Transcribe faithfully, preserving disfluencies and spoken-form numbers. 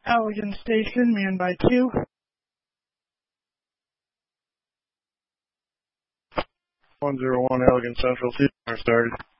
Allegan Station, man by two. one zero one Allegan Central, two started.